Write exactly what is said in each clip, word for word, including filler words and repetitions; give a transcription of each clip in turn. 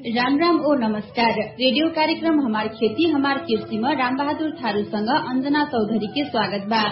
राम राम ओ नमस्कार। रेडियो कार्यक्रम हमार खेती हमार कृषि में राम बहादुर थारूसँग अंजना चौधरी के स्वागत बा।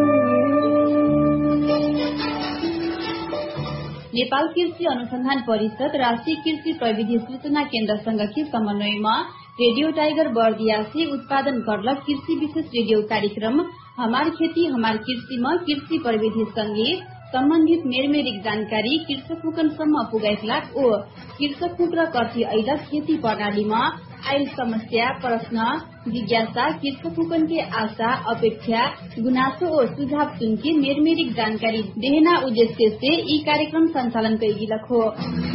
नेपाल कृषि अनुसंधान परिषद राष्ट्रीय कृषि प्रविधि सूचना केन्द्र संघ के समन्वय में रेडियो टाइगर बर्दिया से उत्पादन करल कृषि विशेष रेडियो कार्यक्रम हमार खेती हमार कृषि में कृषि प्रविधि संगे सम्बन्धित मेरमेरिक जानकारी कृषक मुकनसम्म पुगाइलाक ओ कृषक मुक्र कथी ऐला खेती प्रणाली में आयल समस्या प्रश्न जिज्ञासा कृषक मुकन के आशा अपेक्षा गुनासो और सुझाव सुन के मेरमेरिक जानकारी देना उद्देश्य से ई कार्यक्रम संचालन कईगिलक हो।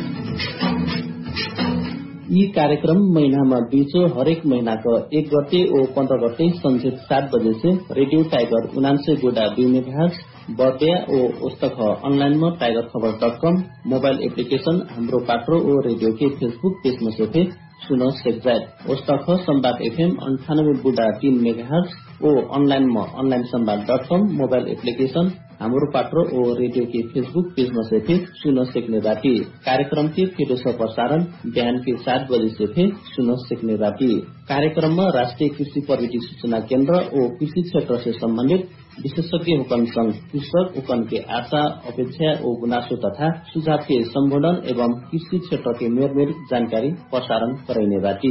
यी कार्यक्रम महीनामा बीचो हरेक महीना का एक गते और पंद्रह गते संझे सात बजे से रेडियो टाइगर उनासे गोडा दुई मेगाहर्ज बर्दिया और उस्तक ऑनलाइन में टाइगर खबर डॉट कॉम मोबाइल एप्लीकेशन हाम्रो पात्रो और रेडियो के फेसबुक पेज में से सुनो सेक्जाइट उस्तक संवाद एफएम अंठानब्बे बुडा तीन मेगाहर्ज और ऑनलाइन में ऑनलाइन संवाद डॉट कॉम मोबाइल एप्लीकेशन हाम्रो पात्रो और रेडियो के फेसबुक पेज में से फिर सुन सकने बाटी। कार्यक्रम के फिर प्रसारण बिहान के सात बजे से फिर सुन सकने बाटी। कार्यक्रम में राष्ट्रीय कृषि प्रविधि सूचना केन्द्र और कृषि क्षेत्र से संबंधित विशेषज्ञ हुकम संघ कृषक हुकम के आशा अपेक्षा और गुनासो तथा सुझाव के संबोधन एवं कृषि क्षेत्र के मेरमेर जानकारी प्रसारण कराइने बाटी।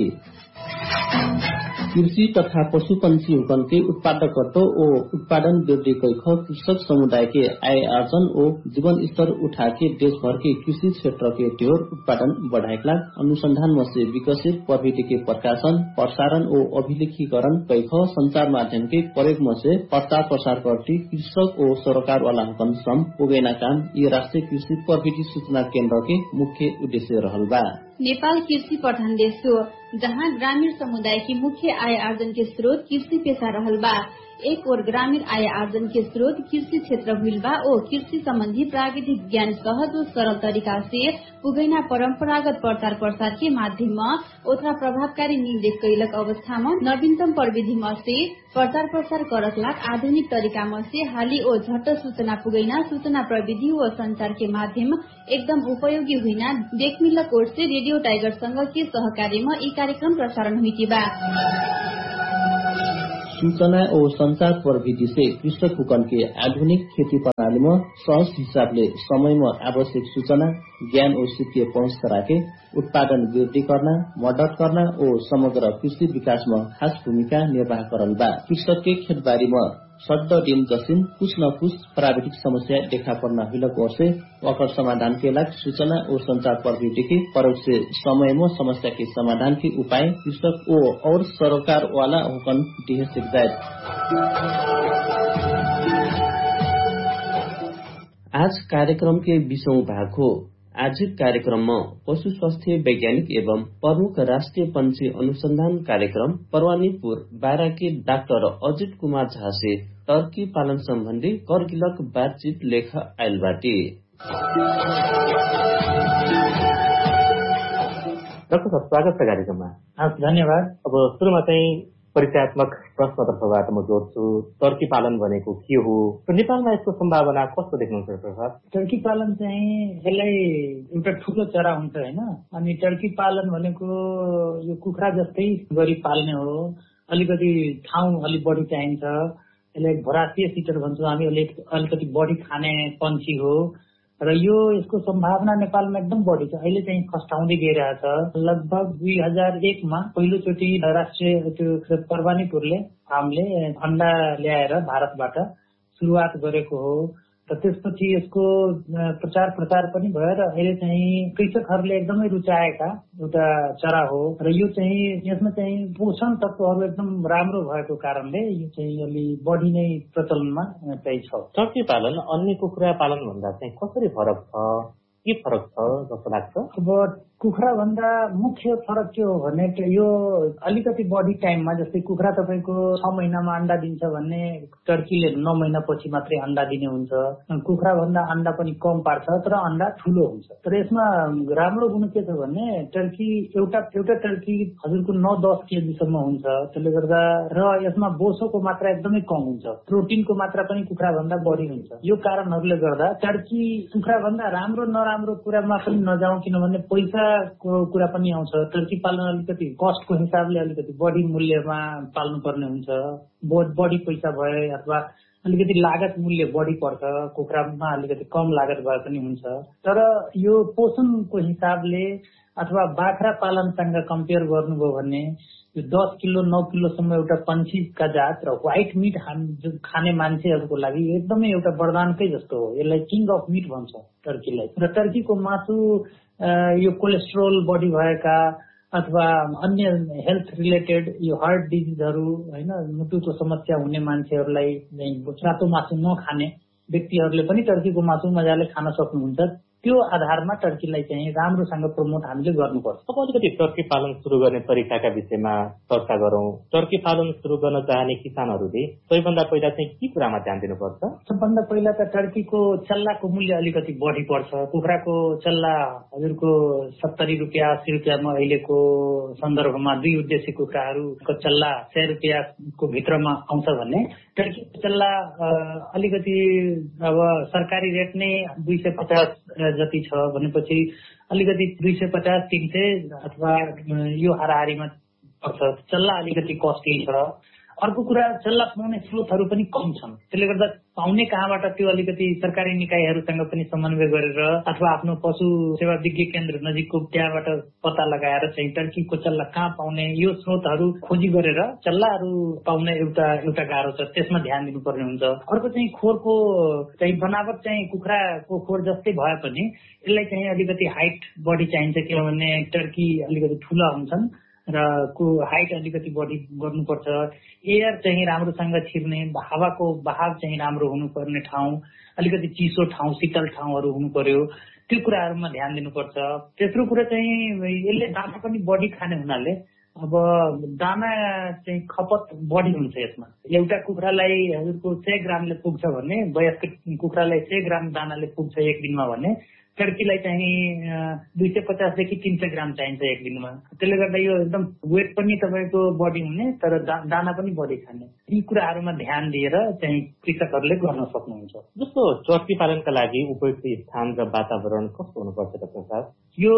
कृषि तथा पशुपंछी हुकम के उत्पादकत्व और उत्पादन वृद्धि कैख कृषक समुदाय के आय आर्जन और जीवन स्तर उठा के देश भर के कृषि क्षेत्र के ढेर उत्पादन बढ़ाएला अनुसंधान में से विकसित प्रविधि के प्रकाशन प्रसारण और अभिलेखीकरण कैख संचार माध्यम के प्रयोग में से प्रचार प्रसार करती कृषक और सरकार वाला हुकम सम पुगेना काम ये राष्ट्रीय कृषि प्रविधि सूचना केन्द्र के मुख्य उद्देश्य रहल बा। नेपाल कृषि प्रधान देश हो जहाँ ग्रामीण समुदाय की मुख्य आय आर्जन के स्रोत कृषि पेशा रहल बा। एक और ग्रामीण आय आर्जन के स्रोत कृषि क्षेत्र भइल बा और कृषि संबंधी प्राविधिक ज्ञान सहज और सरल तरीका से पुगैना परंपरागत प्रचार प्रसार के माध्यम में ओथरा प्रभावकारी निर्देश कैलक अवस्था में नवीनतम प्रविधि में से प्रचार प्रसार करकलाक आधुनिक तरीका में से हाली और झट्ट सूचना पुगैना सूचना प्रविधि और संचार के माध्यम एकदम उपयोगी हुईना देख मिलक ओर से रेडियो टाइगर संघ के सहकार्य में ई कार्यक्रम प्रसारण हुई बा। सूचना और संचार प्रविधि से कृषक हुकम के आधुनिक खेती प्रणाली में सहज हिसाब ले समय में आवश्यक सूचना ज्ञान और सिद्धिय पहुंच कराके उत्पादन वृद्धि करना मदद करना और समग्र कृषि विकास में खास भूमिका निर्वाह करल बा। कृषक के खेतबारी में सद्द दिन जसिन कुछ न कुछ प्राविधिक समस्या देखा पड़ना हिलक ओर से वकर समाधान के लाग सूचना और संचार प्रविधि के प्रयोग से समय में समस्या के समाधान के उपाय कृषक और सरकार वाला हुकम दिए सकता है। आज कार्यक्रम के बीसों भाग हो। आज कार्यक्रम में पशु स्वास्थ्य वैज्ञानिक एवं प्रमुख राष्ट्रीय पंछी अनुसंधान कार्यक्रम परवानीपुर बारा के डाक्टर अजित कुमार झा से टर्की पालन संबंधी करगिलक बातचीत लेख आयल बाटी। डाक्टर साहब स्वागत छ कार्यक्रममा। धन्यवाद। अब सुरुमा चाहिँ परिचयात्मक प्रश्नतर्फबाट म जोड्छु। टर्की पालन भनेको के हो र नेपालमा यसको सम्भावना कस्तो देख्नुहुन्छ डाक्टर साहब? टर्की पालन चाहिँ यसलाई एउटा ठुलो चरा हुन्छ हैन, अनि टर्की पालन भनेको यो कुखुरा जस्तै गरी पाल्ने हो। अलिकति ठाउँ अलि बढी चाहिन्छ। यसलाई भोरासियस इटर भन्छौँ हामी, अलिकति बढी खाने पंक्षी हो र यो यसको सम्भावना नेपालमा एकदम बढी छ। अहिले चाहिँ खस्टाउँदै गइरहेछ। लगभग दुई हजार एकमा पहिलोचोटि राष्ट्रिय त्यो परवानीपुरले फार्मले अण्डा ल्याएर भारतबाट सुरुवात गरेको हो र त्यसपछि यसको प्रचार प्रसार पनि भयो र अहिले चाहिँ कृषकहरूले एकदमै रुचाएका एउटा चरा हो र यो चाहिँ यसमा चाहिँ पोषण तत्त्वहरू एकदम राम्रो भएको कारणले यो चाहिँ अलि बढी नै प्रचलनमा चाहिँ छ। टर्की पालन अन्य कुखुरा पालन भन्दा चाहिँ कसरी फरक छ? के फरक छ जस्तो लाग्छ? अब कुखुरा भन्दा मुख्य फरक के हो भने यो अलिकति बढी टाइममा, जस्तै कुखुरा तपाईँको छ महिनामा अंडा दिन्छ भन्ने टर्कीले नौ महिना पछि मात्रै अंडा दिने हुन्छ। कुखुरा भन्दा अंडा पनि कम पार्छ तर अंडा ठुलो हुन्छ। तर यसमा राम्रो गुण के छ भने टर्की एउटा एउटा टर्की हजुरको नौ दस केजीसम्म हुन्छ। त्यसले गर्दा र यसमा बोसोको मात्रा एकदमै कम हुन्छ। प्रोटिनको मात्रा पनि कुखुरा भन्दा बढी हुन्छ। यो कारणहरूले गर्दा टर्की कुखुरा भन्दा राम्रो नराम्रो कुरामा पनि नजाउँ, किनभने पैसा कुखुराको कुरा पनि आउँछ। टर्की पालन अलिकति कस्टको हिसाबले अलिकति बढी मूल्यमा पाल्नु पर्ने हुन्छ, बढी पैसा भए अथवा अलिकति लागत मूल्य बढी पर्छ, कुखुरामा अलिकति कम लागत भए पनि हुन्छ। तर यो पोषणको हिसाबले अथवा बाख्रा पालनसँग कम्पेयर गर्नुभयो भने यो दस किलो नौ किलोसम्म एउटा पन्छीका जात र व्हाइट मिट खाने मान्छेहरूको लागि एकदमै एउटा वरदानकै जस्तो हो। यसलाई किङ अफ मिट भन्छ टर्कीलाई। र टर्कीको मासु यो कोलेस्ट्रोल बढी भएका अथवा अन्य हेल्थ रिलेटेड यो हार्ट डिजिजहरू होइन मुटुको समस्या हुने मान्छेहरूलाई रातो मासु नखाने व्यक्तिहरूले पनि टर्कीको मासु मजाले खान सक्नुहुन्छ। त्यो आधारमा टर्कीलाई चाहिँ राम्रोसँग प्रमोट हामीले गर्नुपर्छ। अब अलिकति टर्की पालन सुरु गर्ने तरिकाका विषयमा चर्चा गरौँ। टर्की पालन सुरु गर्न चाहने किसानहरूले सबैभन्दा पहिला चाहिँ के कुरामा ध्यान दिनुपर्छ? सबभन्दा पहिला त टर्कीको चल्लाको मूल्य अलिकति बढी पर्छ। कुखुराको चल्ला हजुरको सत्तरी रुपियाँ अस्सी रुपियाँमा अहिलेको सन्दर्भमा दुई उद्देश्य कुखुराहरूको चल्ला सय रुपियाँको भित्रमा आउँछ भने टर्कीको चल्ला अलिकति अब सरकारी रेट नै दुई सय पचास जति छ भनेपछि अलिकति दुई सय पचास तीन सय अथवा यो हाराहारीमा पर्छ। चल्ला अलिकति कस्टली छ। अर्को कुरा चल्ला पाउने स्रोतहरू पनि कम छन्। त्यसले गर्दा पाउने कहाँबाट त्यो अलिकति सरकारी निकायहरूसँग पनि समन्वय गरेर अथवा आफ्नो पशु सेवा विज्ञ केन्द्र नजिकको त्यहाँबाट पत्ता लगाएर चाहिँ टर्कीको चल्ला कहाँ पाउने यो स्रोतहरू खोजी गरेर चल्लाहरू पाउने एउटा एउटा गाह्रो छ। त्यसमा ध्यान दिनुपर्ने हुन्छ। अर्को चाहिँ खोरको चाहिँ बनावट चाहिँ कुखुराको खोर जस्तै भए पनि यसलाई चाहिँ अलिकति हाइट बढी चाहिन्छ, किनभने टर्की अलिकति ठुला हुन्छन् र को हाइट अलिकति बढी गर्नुपर्छ। एयर चाहिँ राम्रोसँग छिर्ने, हावाको बहाव चाहिँ राम्रो हुनुपर्ने ठाउँ, अलिकति चिसो ठाउँ शीतल ठाउँहरू हुनु पर्यो। त्यो कुराहरूमा ध्यान दिनुपर्छ। तेस्रो कुरा चाहिँ यसले दाना पनि बढी खाने हुनाले अब दाना चाहिँ खपत बढी हुन्छ यसमा। एउटा कुखुरालाई हजुरको सय ग्रामले पुग्छ भने वयस्क कुखुरालाई सय ग्राम दानाले पुग्छ एक दिनमा भने टर्कीलाई चाहिँ दुई सय पचासदेखि तीन सय ग्राम चाहिन्छ एक दिनमा। त्यसले गर्दा यो एकदम वेट पनि तपाईँको बढी हुने तर दाना पनि बढी खाने। यी कुराहरूमा ध्यान दिएर चाहिँ कृषकहरूले गर्न सक्नुहुन्छ। जस्तो टर्की पालनका लागि उपयुक्त स्थान र वातावरण कस्तो हुनुपर्छ डाक्टर साहब? यो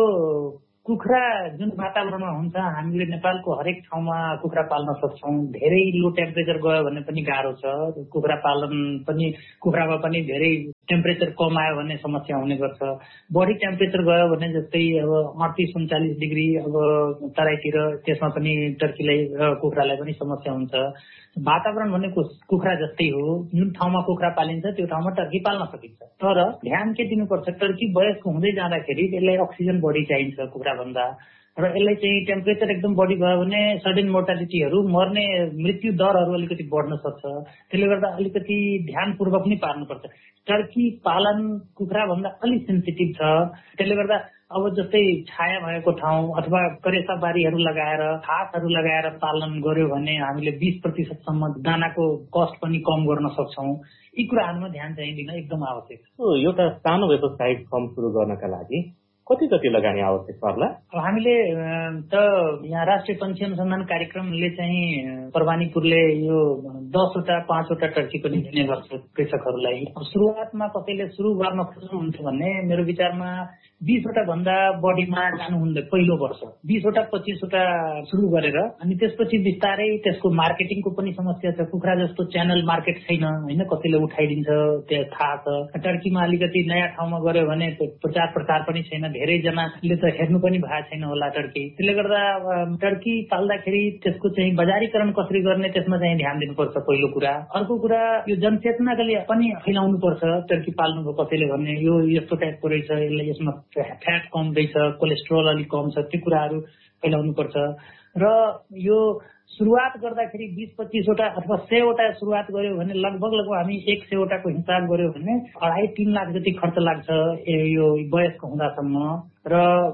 कुखुरा जुन वातावरणमा हुन्छ हामीले नेपालको हरेक ठाउँमा कुखुरा पाल्न सक्छौँ। धेरै लो टेम्परेचर गयो भने पनि गाह्रो छ। कुखुरा पालन पनि कुखुरामा पनि धेरै टेम्परेचर कम आयो भने समस्या हुने गर्छ। बढी टेम्परेचर गयो भने जस्तै अब अडतिस उन्चालिस डिग्री अब तराईतिर त्यसमा पनि टर्कीलाई कुखुरालाई पनि समस्या हुन्छ। वातावरण भनेको कुखुरा जस्तै हो। जुन ठाउँमा कुखुरा पालिन्छ त्यो ठाउँमा टर्की पाल्न सकिन्छ। तर ध्यान के दिनुपर्छ, टर्की वयस्क हुँदै जाँदाखेरि यसलाई अक्सिजन बढी चाहिन्छ कुखुरा भन्दा र यसलाई चाहिँ टेम्परेचर एकदम बढी भयो भने सडन मोर्टालिटीहरू मर्ने मृत्यु दरहरू अलिकति बढ्न सक्छ। त्यसले गर्दा अलिकति ध्यानपूर्वक नै पाल्नुपर्छ। टर्की पालन कुखुरा भन्दा अलिक सेन्सिटिभ छ। त्यसले गर्दा अब जस्तै छाया भएको ठाउँ अथवा करेसा बारीहरू लगाएर घाँसहरू लगाएर पालन गर्यो भने हामीले बीस प्रतिशतसम्म दानाको कस्ट पनि कम गर्न सक्छौँ। यी कुराहरूमा ध्यान चाहिँ दिन एकदम आवश्यक छ। एउटा सानो व्यावसायिक फर्म सुरु गर्नका लागि कति कति लगानी आवश्यक पर्ला? अब हामीले त यहाँ राष्ट्रिय पन्छी अनुसन्धान कार्यक्रमले चाहिँ प्रवानीपुरले यो दसवटा पाँचवटा टर्की पनि दिने गर्छ कृषकहरूलाई। सुरुवातमा कसैले सुरु गर्न खोज्नुहुन्छ भने मेरो विचारमा बीसवटा भन्दा बढीमा जानु हुँदैन। पहिलो वर्ष बीसवटा पच्चिसवटा सुरु गरेर अनि त्यसपछि बिस्तारै त्यसको मार्केटिङको पनि समस्या छ। कुखुरा जस्तो च्यानल मार्केट छैन होइन, कसैले उठाइदिन्छ त्यो थाहा छ। टर्कीमा अलिकति नयाँ ठाउँमा गयो भने प्रचार प्रसार पनि छैन। धेरैजनाले त हेर्नु पनि भएको छैन होला टर्की। त्यसले गर्दा टर्की पाल्दाखेरि त्यसको चाहिँ बजारीकरण कसरी गर्ने त्यसमा चाहिँ ध्यान दिनुपर्छ पहिलो कुरा। अर्को कुरा यो जनचेतनाका लागि पनि फैलाउनु पर्छ। टर्की पाल्नुको कसैले भन्ने यो यस्तो टाइपको रहेछ, यसले यसमा फ्याट कम रहेछ, कोलेस्ट्रोल अलिक कम छ, त्यो कुराहरू फैलाउनु पर्छ। र यो सुरुवात गर्दाखेरि बीस पच्चिसवटा अथवा सयवटा सुरुवात गर्यो भने लगभग लगभग हामी एक सयवटाको हिसाब गर्यो भने अढाई तीन लाख जति खर्च लाग्छ यो वयस्क हुँदासम्म। र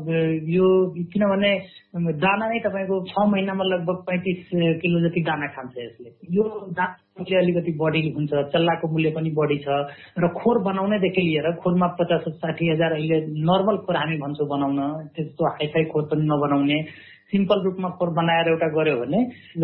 यो किनभने दाना नै तपाईँको छ महिनामा लगभग पैँतिस किलो जति दाना खान्छ यसले। यो दाना अलिकति बढी हुन्छ, चल्लाको मूल्य पनि बढी छ। र खोर बनाउनेदेखि लिएर खोरमा पचास साठी हजार अहिले नर्मल खोर हामी भन्छौँ बनाउन, त्यस्तो हाइफाई खोर पनि नबनाउने। सिम्पल रूपमा खोर बनाएर एउटा गर्यो भने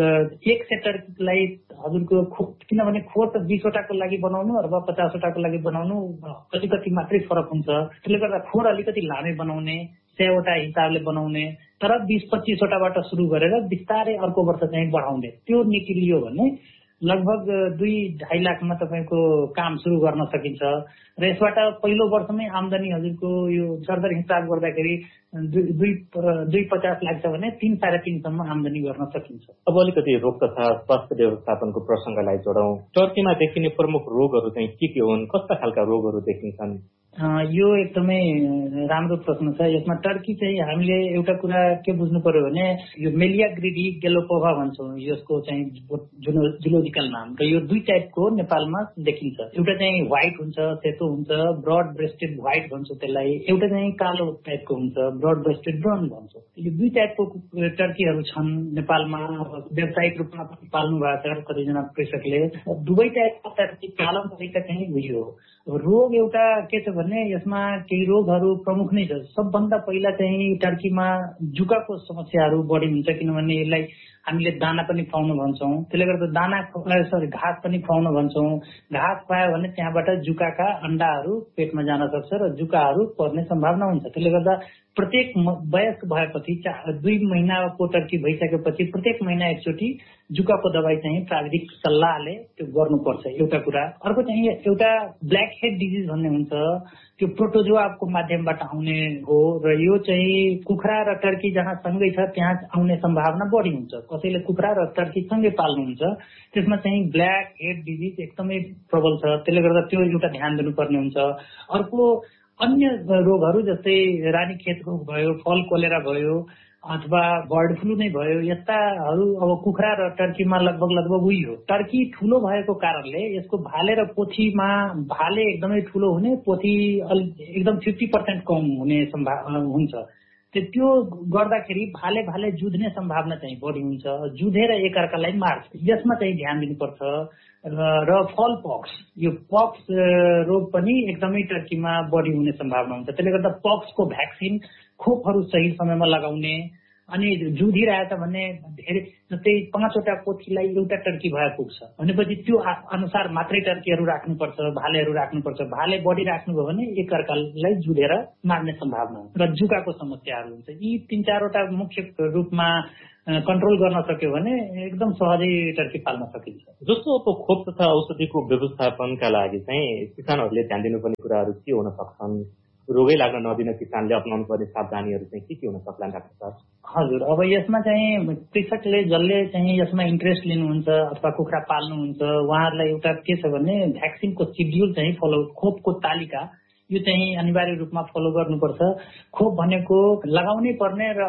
एक सय टर्कीलाई हजुरको किनभने खोर त बिसवटाको लागि बनाउनु अथवा पचासवटाको लागि बनाउनु अलिकति मात्रै फरक हुन्छ। त्यसले गर्दा खोर अलिकति लामै बनाउने, सयवटा हिसाबले बनाउने, तर बिस पच्चिसवटाबाट सुरु गरेर बिस्तारै अर्को वर्ष चाहिँ बढाउने, त्यो नीति लियो भने लगभग दुई ढाई लाखमा तपाईँको काम सुरु गर्न सकिन्छ। र यसबाट पहिलो वर्षमै आमदानी हजुरको यो सरदर हिसाब गर्दाखेरि दुई दुई पचास लाख छ भने तीन साढे तीनसम्म आमदानी गर्न सकिन्छ। अब अलिकति रोग तथा स्वास्थ्य व्यवस्थापनको प्रसङ्गलाई जोडौँ। टर्कीमा देखिने प्रमुख रोगहरू चाहिँ के के हुन्, कस्ता खालका रोगहरू देखिन्छन्? यो एकदमै राम्रो प्रश्न छ। यसमा टर्की चाहिँ हामीले एउटा कुरा के बुझ्नु पर्यो भने यो मेलिया ग्रिडी गेलोपोभा भन्छौँ यसको चाहिँ जुलोजिकल नाम, र यो दुई टाइपको नेपालमा देखिन्छ। एउटा चाहिँ व्हाइट हुन्छ, सेतो हुन्छ, ब्रड ब्रेस्टेड व्हाइट भन्छौँ त्यसलाई। एउटा चाहिँ कालो टाइपको हुन्छ, ब्रड ब्रेस्टेड ब्राउन भन्छौँ। यो दुई टाइपको टर्कीहरू छन् नेपालमा, व्यावसायिक रूपमा पाल्नु भएको छ कतिजना कृषकले। दुवै टाइपको टर्की पालन तरिका चाहिँ उयो रोग एउटा के छ भने यसमा केही रोगहरू प्रमुख नै छ। सबभन्दा पहिला चाहिँ टर्कीमा जुकाको समस्याहरू बढी हुन्छ, किनभने यसलाई हामीले दाना पनि खुवाउनु भन्छौँ। त्यसले गर्दा दाना सरी घाँस पनि खुवाउनु भन्छौँ। घाँस खुवायो भने त्यहाँबाट जुकाका अन्डाहरू पेटमा जान सक्छ र जुकाहरू पर्ने सम्भावना हुन्छ। त्यसले गर्दा प्रत्येक वयस्क भएपछि दुई महिनाको टर्की भइसकेपछि प्रत्येक महिना एकचोटि जुकाको दबाई चाहिँ प्राविधिक सल्लाहले त्यो गर्नुपर्छ, एउटा कुरा। अर्को चाहिँ एउटा ब्ल्याक हेड डिजिज भन्ने हुन्छ, त्यो प्रोटोजोआको माध्यमबाट आउने हो र यो चाहिँ कुखुरा र टर्की जहाँ सँगै छ त्यहाँ आउने सम्भावना बढी हुन्छ। कसैले कुखुरा र टर्की सँगै पाल्नुहुन्छ त्यसमा चाहिँ ब्ल्याक हेड डिजिज एकदमै प्रबल छ। त्यसले गर्दा त्यो एउटा ध्यान दिनुपर्ने हुन्छ। अर्को अन्य रोगहरू जस्तै रानीखेतको भयो, फल कोलेरा भयो अथवा बर्ड फ्लू नै भयो, यस्ताहरू अब कुखुरा र टर्कीमा लगभग लगभग उही हो। टर्की ठुलो भएको कारणले यसको भाले र पोथीमा भाले एकदमै ठुलो हुने, पोथी एकदम फिफ्टी पर्सेन्ट कम हुने सम्भावना हुन्छ। त्यो गर्दाखेरि भाले भाले जुध्ने सम्भावना चाहिँ बढी हुन्छ, जुधेर एकअर्कालाई मार्छ। यसमा चाहिँ ध्यान दिनुपर्छ। र फल पक्स, यो पक्स रोग पनि एकदमै टर्कीमा बढी हुने सम्भावना हुन्छ। त्यसले गर्दा पक्सको भ्याक्सिन खोपहरू सही समयमा लगाउने, अनि जुधिरहेछ भने धेरै जस्तै पाँचवटा पोथीलाई एउटा टर्की भए पुग्छ भनेपछि त्यो अनुसार मात्रै टर्कीहरू राख्नुपर्छ, भालेहरू राख्नुपर्छ। भाले बढी राख्नुभयो भने एकअर्कालाई जुधेर मार्ने सम्भावना हुन्छ र जुकाको समस्याहरू हुन्छ। यी तीन चारवटा मुख्य रूपमा कन्ट्रोल गर्न सक्यो भने एकदम सहजै टर्की पाल्न सकिन्छ। जस्तो अब खोप तथा औषधिको व्यवस्थापनका लागि चाहिँ किसानहरूले ध्यान दिनुपर्ने कुराहरू के हुन सक्छन्? रोगै लाग्न नदिन किसानले अपनाउनु पर्ने सावधानीहरू चाहिँ के के हुन सक्लान् डाक्टर साहब? हजुर, अब यसमा चाहिँ कृषकले जसले चाहिँ यसमा इन्ट्रेस्ट लिनुहुन्छ अथवा कुखुरा पाल्नुहुन्छ उहाँहरूलाई एउटा के छ भने भ्याक्सिनको सिड्युल चाहिँ फलो, खोपको तालिका यो चाहिँ अनिवार्य रूपमा फलो गर्नुपर्छ। खोप भनेको लगाउनै पर्ने र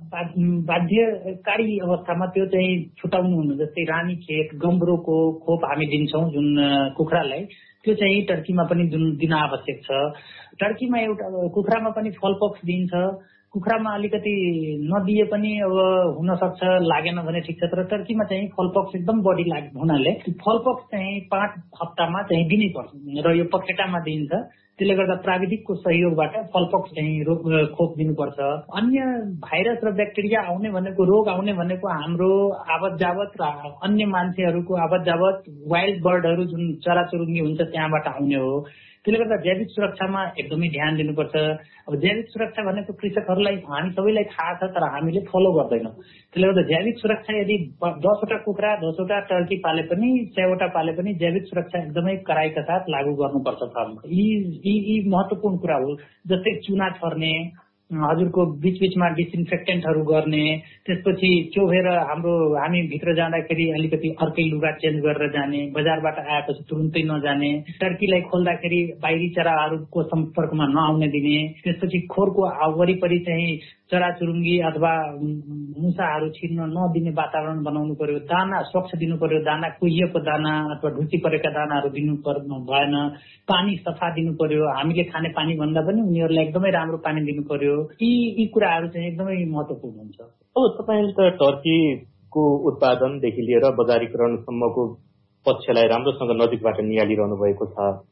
बाध्यकारी अवस्थामा त्यो चाहिँ छुटाउनु हुनु। जस्तै रानीखेत, गम्ब्रोको खोप हामी दिन्छौँ जुन कुखुरालाई, त्यो चाहिँ टर्कीमा पनि दिन आवश्यक छ। टर्कीमा एउटा कुखुरामा पनि फलपक्स दिन्छ। कुखुरामा अलिकति नदिए पनि अब हुन सक्छ, लागेन भने ठिक छ, तर टर्कीमा चाहिँ फलपक्स एकदम बढी लाग हुनाले फलपक्स चाहिँ पाँच हप्तामा चाहिँ दिनै पर्छ र यो पखेटामा दिइन्छ। त्यसले गर्दा प्राविधिकको सहयोगबाट फलपक्स चाहिँ खोप दिनुपर्छ। अन्य भाइरस र ब्याक्टेरिया आउने भनेको, रोग आउने भनेको हाम्रो आवत जावत र अन्य मान्छेहरूको आवत जावत, वाइल्ड बर्डहरू जुन चराचुरुङ्गी हुन्छ त्यहाँबाट आउने हो। त्यसले गर्दा जैविक सुरक्षामा एकदमै ध्यान दिनुपर्छ। अब जैविक सुरक्षा भनेको कृषकहरूलाई हामी सबैलाई थाहा छ तर हामीले फलो गर्दैनौँ। त्यसले गर्दा जैविक सुरक्षा यदि दसवटा कुखुरा दसवटा टर्की पाले पनि सयवटा पाले पनि जैविक सुरक्षा एकदमै कडाइका साथ लागू गर्नुपर्छ फार्ममा। यी यी महत्त्वपूर्ण कुरा हो। जस्तै चुना छर्ने, हजुरको बीच बीचमा डिसइन्फेक्टेन्टहरू गर्ने, त्यसपछि चोभेर हाम्रो हामी भित्र जाँदाखेरि अलिकति अर्कै लुगा चेन्ज गरेर जाने, बजारबाट आएपछि तुरुन्तै नजाने, टर्कीलाई खोल्दाखेरि बाहिरी चराहरूको सम्पर्कमा नआउने दिने, त्यसपछि खोरको वरिपरि चाहिँ चराचुरुङ्गी अथवा मुसाहरू छिर्न नदिने वातावरण बनाउनु पर्यो। दाना स्वच्छ दिनु पर्यो, दाना कुहिएको दाना अथवा ढुसी परेका दानाहरू दिनु भएन। पानी सफा दिनु पर्यो, हामीले खाने पानी भन्दा पनि उनीहरूलाई एकदमै राम्रो पानी दिनु पर्यो। यी यी कुराहरू चाहिँ एकदमै महत्त्वपूर्ण हुन्छ। अब तपाईँले त टर्कीको उत्पादनदेखि लिएर बजारीकरणसम्मको पक्षलाई राम्रोसँग नजिकबाट निहालिरहनु भएको छ।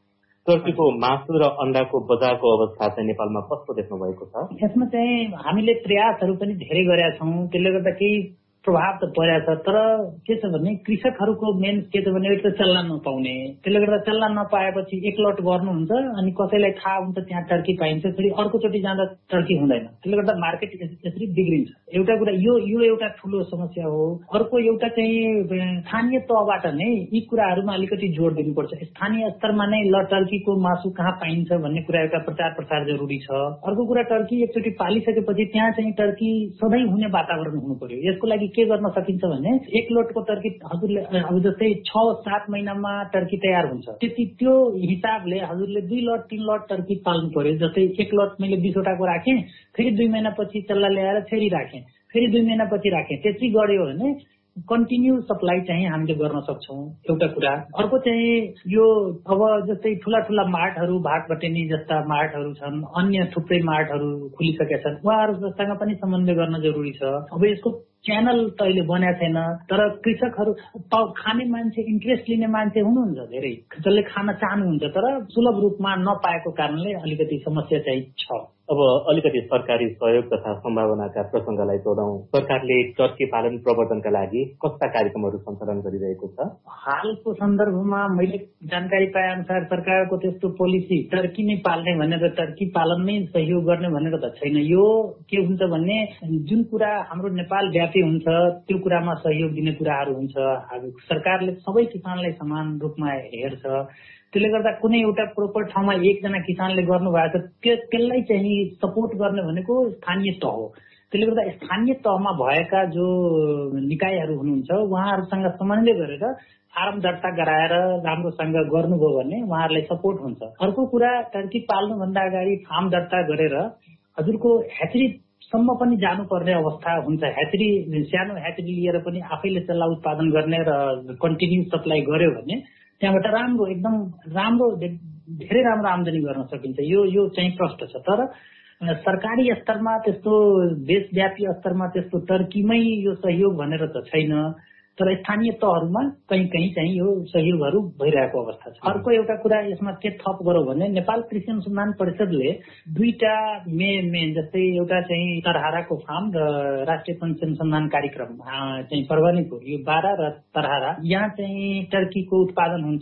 टर्कीको मासु र अण्डाको बजारको अवस्था चाहिँ नेपालमा कस्तो देख्नु भएको छ? यसमा चाहिँ हामीले प्रयासहरू पनि धेरै गरेका छौँ, त्यसले गर्दा केही प्रभाव त परेको छ। तर के छ भने कृषकहरूको मेन के छ भने एक त चल्ला नपाउने, त्यसले गर्दा चल्ला नपाएपछि एक लट गर्नुहुन्छ अनि कसैलाई थाहा हुन्छ त्यहाँ टर्की पाइन्छ, फेरि अर्कोचोटि जाँदा टर्की हुँदैन, त्यसले गर्दा मार्केट यसरी बिग्रिन्छ। एउटा कुरा यो यो एउटा ठुलो समस्या हो। अर्को एउटा चाहिँ स्थानीय तहबाट नै यी कुराहरूमा अलिकति जोड दिनुपर्छ। स्थानीय स्तरमा नै ल टर्कीको मासु कहाँ पाइन्छ भन्ने कुरा एउटा प्रचार प्रसार जरुरी छ। अर्को कुरा टर्की एकचोटि पालिसकेपछि त्यहाँ चाहिँ टर्की सधैँ हुने वातावरण हुनु पर्यो। यसको लागि के गर्न सकिन्छ भने एक लोटको टर्की हजुरले अब जस्तै छ सात महिनामा टर्की तयार हुन्छ, त्यति त्यो हिसाबले हजुरले दुई लट तीन लट टर्की पाल्नु पर्यो। जस्तै एक लट मैले बिसवटाको राखेँ, फेरि दुई महिनापछि चल्ला ल्याएर फेरि राखेँ, फेरि दुई महिनापछि राखेँ, त्यसरी गऱ्यो भने कन्टिन्यू सप्लाई चाहिँ हामीले गर्न सक्छौँ। एउटा कुरा। अर्को चाहिँ यो अब जस्तै ठुला ठुला मार्टहरू, भाटबटेनी जस्ता मार्टहरू छन्, अन्य थुप्रै मार्टहरू खुलिसकेका छन्, उहाँहरूसँग पनि समन्वय गर्न जरुरी छ। अब यसको च्यानल त अहिले बनाएको छैन, तर कृषकहरू खाने मान्छे, इन्ट्रेस्ट लिने मान्छे हुनुहुन्छ धेरै, जसले खान चाहनुहुन्छ, तर सुलभ रूपमा नपाएको कारणले अलिकति समस्या चाहिँ छ। अब अलिकति सरकारी सहयोग तथा सम्भावनाका प्रसङ्गलाई जोडौं। सरकारले टर्की पालन प्रवर्धनका लागि कस्ता कार्यक्रमहरू सञ्चालन गरिरहेको छ? हालको सन्दर्भमा मैले जानकारी पाए अनुसार सरकारको त्यस्तो पोलिसी टर्की नै पाल्ने भनेर टर्की पालनमै सहयोग गर्ने भनेर त छैन। यो के हुन्छ भने जुन कुरा हाम्रो नेपाल व्यापी हुन्छ त्यो कुरामा सहयोग दिने कुराहरू हुन्छ। सरकारले सबै किसानलाई समान रूपमा हेर्छ, त्यसले गर्दा कुनै एउटा प्रोपर ठाउँमा एकजना किसानले गर्नु भएको छ त्यसलाई चाहिँ सपोर्ट गर्ने भनेको स्थानीय तह हो। त्यसले गर्दा स्थानीय तहमा भएका जो निकायहरू हुनुहुन्छ उहाँहरूसँग समन्वय गरेर फार्म दर्ता गराएर राम्रोसँग गर्नुभयो भने उहाँहरूलाई सपोर्ट हुन्छ। अर्को कुरा, टर्की पाल्नुभन्दा अगाडि फार्म दर्ता गरेर हजुरको ह्याचरी सम्म पनि जानुपर्ने अवस्था हुन्छ। ह्याचरी सानो ह्याचरी लिएर पनि आफैले चल्ला उत्पादन गर्ने र कन्टिन्यू सप्लाई गर्यो भने त्यहाँबाट राम्रो एकदम राम्रो धेरै राम्रो आमदानी गर्न सकिन्छ। यो यो चाहिँ प्रष्ट छ। तर सरकारी स्तरमा त्यस्तो देशव्यापी स्तरमा त्यस्तो टर्कीमै यो सहयोग भनेर त छैन, तर स्थानीय तहहरूमा कहीँ कहीँ चाहिँ यो सहयोगहरू भइरहेको अवस्था छ। अर्को एउटा कुरा यसमा के थप गरौँ भने नेपाल कृषि अनुसन्धान परिषदले दुईटा मेन मेन जस्तै एउटा चाहिँ तरहाराको फार्म र राष्ट्रिय पंक्षी अनुसन्धान कार्यक्रम चाहिँ परवानीपुर, यो बाह्र र तरहारा, यहाँ चाहिँ टर्कीको उत्पादन हुन्छ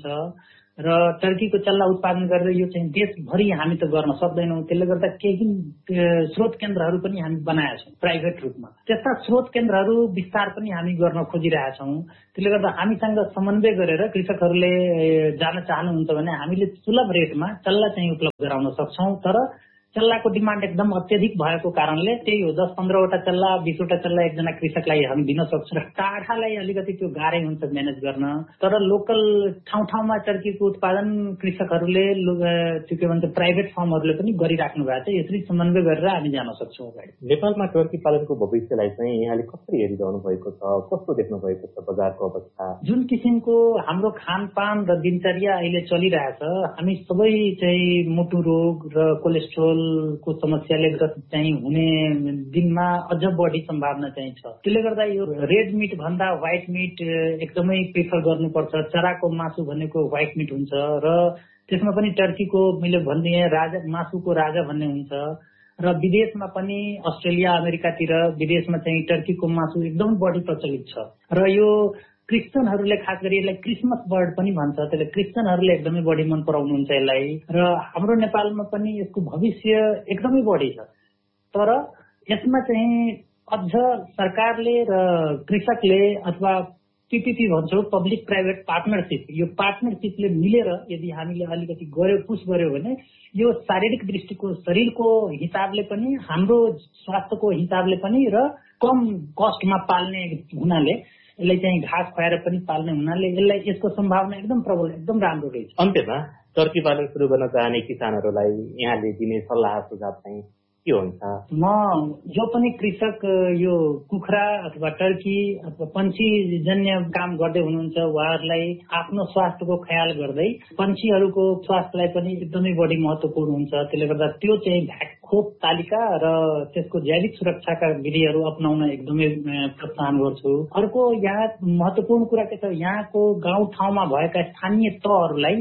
र टर्कीको चल्ला उत्पादन गरेर यो चाहिँ देशभरि हामी त गर्न सक्दैनौँ। त्यसले गर्दा केही स्रोत केन्द्रहरू पनि हामी बनाएका छौँ प्राइभेट रूपमा। त्यस्ता स्रोत केन्द्रहरू विस्तार पनि हामी गर्न खोजिरहेका छौँ। त्यसले गर्दा हामीसँग समन्वय गरेर कृषकहरूले जान चाहनुहुन्छ भने हामीले सुलभ रेटमा चल्ला चाहिँ उपलब्ध गराउन सक्छौँ। तर चल्लाको डिमान्ड एकदम अत्यधिक भएको कारणले त्यही हो, दस पन्ध्रवटा चल्ला बिसवटा चल्ला एकजना कृषकलाई हामी दिन सक्छौँ। टाढालाई अलिकति त्यो गाह्रै हुन्छ म्यानेज गर्न। तर लोकल ठाउँ ठाउँमा टर्कीको उत्पादन कृषकहरूले त्यो के भन्छ प्राइभेट फर्महरूले पनि गरिराख्नु भएको छ। यसरी समन्वय गरेर हामी जान सक्छौँ अगाडि। नेपालमा टर्की पालनको भविष्यलाई चाहिँ यहाँले कसरी हेरिरहनु भएको छ? कस्तो देख्नु भएको छ बजारको अवस्था? जुन किसिमको हाम्रो खानपान र दिनचर्या अहिले चलिरहेछ, हामी सबै चाहिँ मुटु रोग र कोलेस्ट्रोल को समस्याले चाहिँ हुने दिनमा अझ बढी सम्भावना चाहिँ छ। त्यसले गर्दा यो रेड मिट भन्दा व्हाइट मिट एकदमै प्रिफर गर्नुपर्छ। चराको मासु भनेको व्हाइट मिट हुन्छ र त्यसमा पनि टर्कीको मैले भनिदिएँ राजा मासुको राजा भन्ने हुन्छ। र विदेशमा पनि अस्ट्रेलिया अमेरिकातिर विदेशमा चाहिँ टर्कीको मासु एकदम बढी प्रचलित छ। र यो क्रिस्चियनहरूले खास गरी यसलाई क्रिसमस बर्ड पनि भन्छ, त्यसले क्रिस्चियनहरूले एकदमै बढी मन पराउनुहुन्छ यसलाई। र हाम्रो नेपालमा पनि यसको भविष्य एकदमै बढी छ। तर यसमा चाहिँ अझ सरकारले र कृषकले अथवा पीपीपी भन्छौँ, पब्लिक प्राइभेट पार्टनरसिप, यो पार्टनरसिपले मिलेर यदि हामीले अलिकति गर्यो पुस गर्यो भने यो शारीरिक दृष्टिको शरीरको हिसाबले पनि हाम्रो स्वास्थ्यको हिसाबले पनि र कम कस्टमा पाल्ने हुनाले यसलाई चाहिँ घाँस खुवाएर पनि पाल्ने हुनाले यसलाई यसको सम्भावना एकदम प्रबल एकदम राम्रो रहेछ। अन्त्यमा टर्की पालन सुरु गर्न चाहने किसानहरूलाई यहाँले दिने सल्लाह सुझाव चाहिँ के हुन्छ? म जो पनि कृषक यो कुखुरा अथवा टर्की अथवा पंक्षी जन्य काम गर्दै हुनुहुन्छ उहाँहरूलाई आफ्नो स्वास्थ्यको ख्याल गर्दै पंक्षीहरूको स्वास्थ्यलाई पनि एकदमै बढी महत्वपूर्ण हुन्छ। त्यसले गर्दा त्यो चाहिँ भ्याक खोप तालिका र त्यसको जैविक सुरक्षाका विधिहरू अपनाउन एकदमै प्रोत्साहन गर्छु। अर्को यहाँ महत्वपूर्ण कुरा के छ, यहाँको गाउँ ठाउँमा भएका स्थानीय तहहरूलाई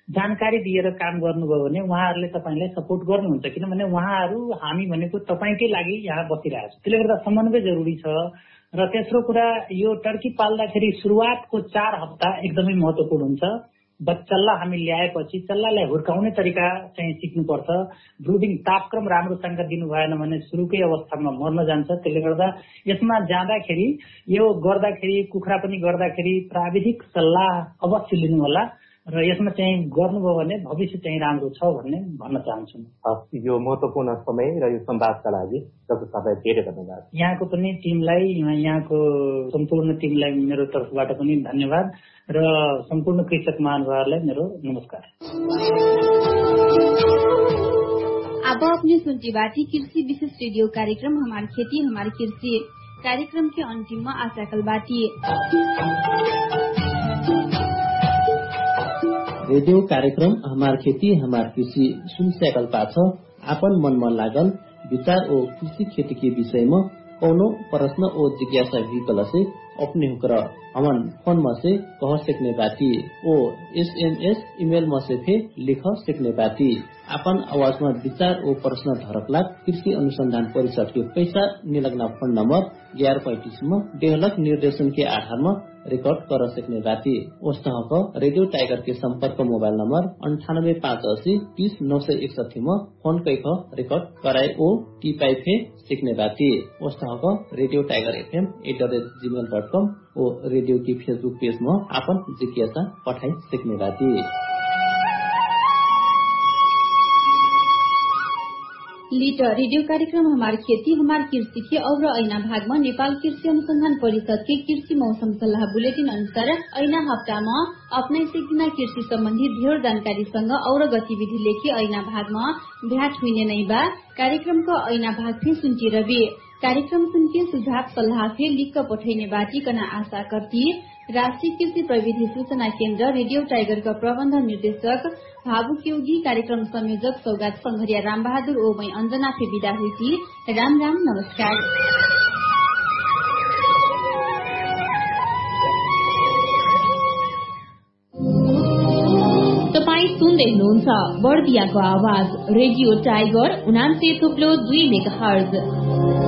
जानकारी दिएर काम गर्नुभयो भने उहाँहरूले तपाईँलाई सपोर्ट गर्नुहुन्छ, किनभने उहाँहरू हामी भनेको तपाईँकै लागि यहाँ बसिरहेको छ। त्यसले गर्दा समन्वय जरुरी छ। र तेस्रो कुरा, यो टर्की पाल्दाखेरि सुरुवातको चार हप्ता एकदमै महत्वपूर्ण हुन्छ। चल्ला हामी ल्याएपछि चल्लालाई हुर्काउने तरिका चाहिँ सिक्नुपर्छ। ब्रुडिङ तापक्रम राम्रोसँग दिनु भएन भने सुरुकै अवस्थामा मर्न जान्छ। त्यसले गर्दा यसमा जाँदाखेरि यो गर्दाखेरि कुखुरा पनि गर्दाखेरि प्राविधिक सल्लाह अवश्य लिनु होला र यसमा चाहिँ गर्नुभयो भने भविष्य चाहिँ राम्रो छ भन्ने भन्न चाहन्छु। यो महत्त्वपूर्ण समय र यो संवादका लागि डाक्टर साहबलाई धेरै धन्यवाद। यहाँको पनि टिमलाई, यहाँको सम्पूर्ण टिमलाई मेरो तर्फबाट पनि धन्यवाद र सम्पूर्ण कृषक महानुभावहरूलाई मेरो नमस्कार। अब अपनी सुनती बाटी कृषि विशेष रेडियो कार्यक्रम हमारी खेती हमारी कृषि कार्यक्रम के अंतिम में आशाकल बाटी। रेडियो कार्यक्रम हमार खेती हमार कृषि सुन सकल पाछ। आपन मन में लागल विचार और कृषि खेती के विषय में कौनो प्रश्न और जिज्ञासा विकल से अपने होकर हमन फोन में से कह सकने बाती O S am S email में से भी लिख सकने बाती। अपन आवाज में विचार और प्रश्न धरकला कृषि अनुसंधान परिषद के पैसा निलग्न फोन नंबर ग्यारह पैंतीस में डेहलक निर्देशन के आधार में रिकॉर्ड कर सकने बाती। उस तरह का रेडियो टाइगर के संपर्क मोबाइल नंबर अंठानब्बे पाँच अस्सी तीस नौ सौ इकसठी में फोन कई रिकॉर्ड कराए ओ टी पाई फे सीखने बाती। उस तरह का radio tiger F am at the rate Gmail dot com और रेडियो की फेसबुक पेज में आपन जिज्ञासा पठाई सीखने बाती। लीटर रेडियो कार्यक्रम हमारी खेती हमारी कृषि के और ऐना भाग में नेपाल कृषि अनुसंधान परिषद के कृषि मौसम सल्लाह बुलेटिन अनुसार ऐना हफ्ता में अपने सिक्किना कृषि संबंधी ढेर जानकारी संग और गतिविधि लेके ऐना भाग में भेट हुई नहीं बा। कार्यक्रम को ऐना भाग भी सुनती रवि कार्यक्रम सुन के सुझाव सलाह से लिख कर पठाने बाटी कना आशा करती। राष्ट्रीय कृषि प्रविधि सूचना केंद्र रेडियो टाइगर का प्रबंध निर्देशक भावुक योगी कार्यक्रम संयोजक सौगात संघरिया राम बहादुर ओ मई अंजना से विदा हुई थी। राम राम नमस्कार। तपाई सुन्दै हुनुहुन्छ बर्दियाको आवाज रेडियो टाइगर उनान्से थुप्लो दुई मेगा हर्ज।